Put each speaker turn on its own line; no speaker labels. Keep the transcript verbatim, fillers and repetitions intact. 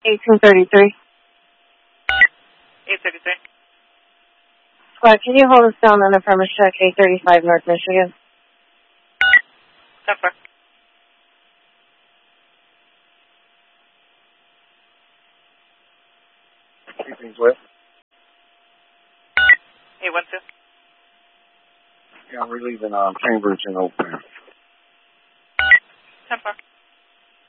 eighteen thirty-three.
eight thirty-three.
Squad, can you hold us down on the premise check eight thirty-five North Michigan?
ten four.
Keeping's with?
eight one two.
Yeah, we're leaving um, Cambridge and Oakland.
ten four.